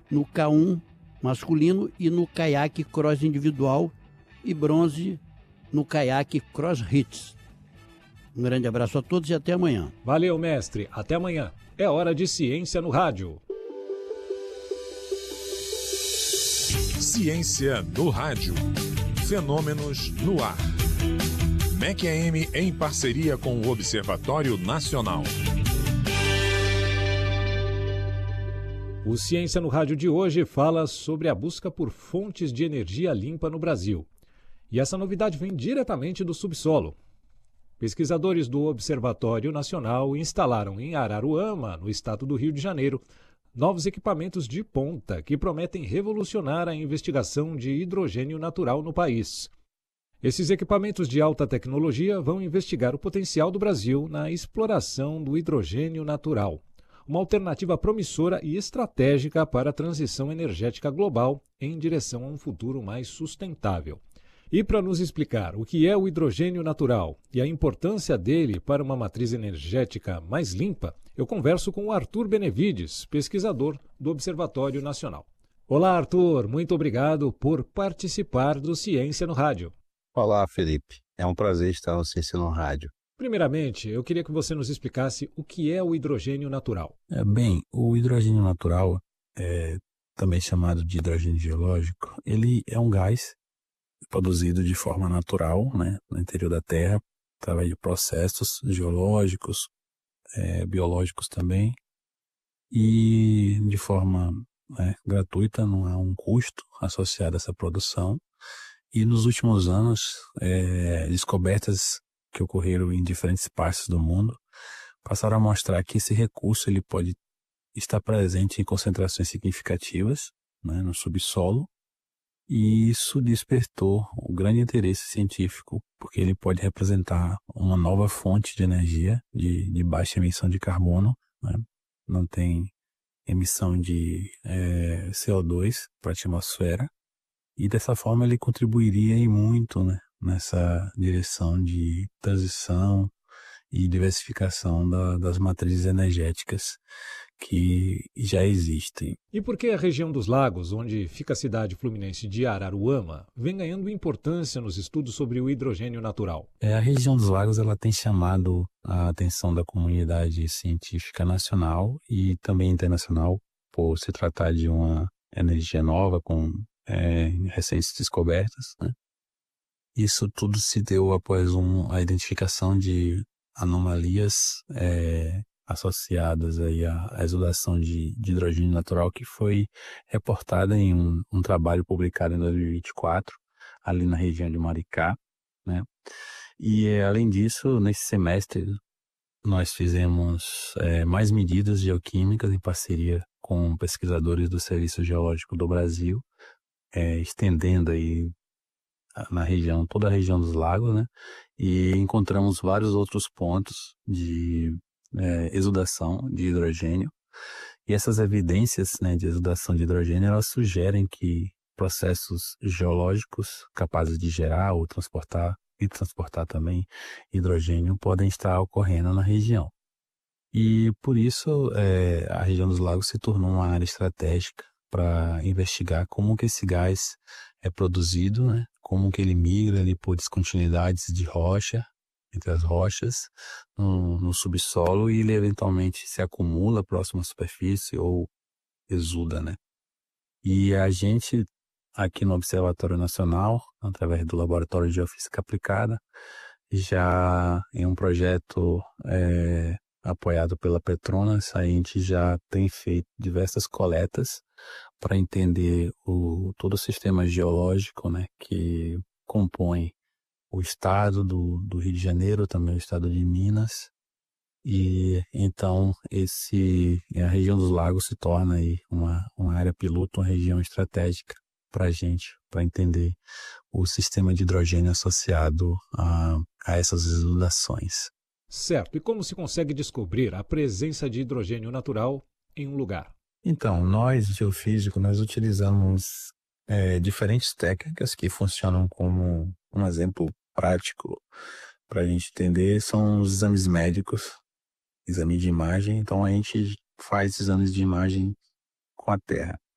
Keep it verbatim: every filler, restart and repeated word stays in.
no K um masculino e no caiaque cross individual e bronze no caiaque cross hits. Um grande abraço a todos e até amanhã. Valeu, mestre. Até amanhã. É hora de Ciência no Rádio. Ciência no Rádio. Fenômenos no ar. M E C A M em parceria com o Observatório Nacional. O Ciência no Rádio de hoje fala sobre a busca por fontes de energia limpa no Brasil. E essa novidade vem diretamente do subsolo. Pesquisadores do Observatório Nacional instalaram em Araruama, no estado do Rio de Janeiro, novos equipamentos de ponta que prometem revolucionar a investigação de hidrogênio natural no país. Esses equipamentos de alta tecnologia vão investigar o potencial do Brasil na exploração do hidrogênio natural, uma alternativa promissora e estratégica para a transição energética global em direção a um futuro mais sustentável. E para nos explicar o que é o hidrogênio natural e a importância dele para uma matriz energética mais limpa, eu converso com o Arthur Benevides, pesquisador do Observatório Nacional. Olá, Arthur. Muito obrigado por participar do Ciência no Rádio. Olá, Felipe. É um prazer estar no Ciência no Rádio. Primeiramente, eu queria que você nos explicasse o que é o hidrogênio natural. É, bem, o hidrogênio natural, é, também chamado de hidrogênio geológico, ele é um gás produzido de forma natural, né, no interior da Terra, através de processos geológicos, é, biológicos também, e de forma, né, gratuita, não há um custo associado a essa produção. E nos últimos anos, é, descobertas que ocorreram em diferentes partes do mundo passaram a mostrar que esse recurso ele pode estar presente em concentrações significativas, né, no subsolo. E isso despertou o grande interesse científico, porque ele pode representar uma nova fonte de energia de, de baixa emissão de carbono, né? Não tem emissão de é, C O dois para a atmosfera, e dessa forma ele contribuiria e muito, né, nessa direção de transição e diversificação da, das matrizes energéticas que já existem. E por que a região dos lagos, onde fica a cidade fluminense de Araruama, vem ganhando importância nos estudos sobre o hidrogênio natural? É, a região dos lagos ela tem chamado a atenção da comunidade científica nacional e também internacional por se tratar de uma energia nova com é, recentes descobertas, né? Isso tudo se deu após um, a identificação de anomalias é, associadas aí à exudação de, de hidrogênio natural que foi reportada em um, um trabalho publicado em dois mil e vinte e quatro, ali na região de Maricá, né? E além disso, nesse semestre nós fizemos é, mais medidas geoquímicas em parceria com pesquisadores do Serviço Geológico do Brasil, é, estendendo aí na região, toda a região dos lagos, né? E encontramos vários outros pontos de é, exudação de hidrogênio. E essas evidências, né, de exudação de hidrogênio, elas sugerem que processos geológicos capazes de gerar ou transportar e transportar também hidrogênio podem estar ocorrendo na região. E por isso é, a região dos lagos se tornou uma área estratégica para investigar como que esse gás é produzido, né? Como que ele migra ali por descontinuidades de rocha, entre as rochas, no, no subsolo, e ele eventualmente se acumula próximo à superfície ou exuda, né? E a gente, aqui no Observatório Nacional, através do Laboratório de Geofísica Aplicada, já em um projeto é, apoiado pela Petronas, a gente já tem feito diversas coletas para entender o, todo o sistema geológico, né, que compõe o estado do, do Rio de Janeiro, também o estado de Minas. E então esse, a região dos lagos se torna aí uma, uma área piloto, uma região estratégica para a gente, para entender o sistema de hidrogênio associado a, a essas exudações. Certo. E como se consegue descobrir a presença de hidrogênio natural em um lugar? Então, nós, geofísicos, nós utilizamos é, diferentes técnicas que funcionam como um exemplo prático para a gente entender, são os exames médicos, exame de imagem. Então, a gente faz exames de imagem com a Terra.